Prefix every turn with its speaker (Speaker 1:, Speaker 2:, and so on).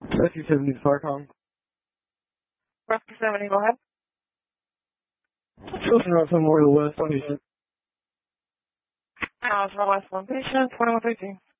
Speaker 1: Rescue 70 Farcom.
Speaker 2: Rescue 70, go ahead.
Speaker 1: Children Route Memorial West, one patient.
Speaker 2: West, one patient, 2113.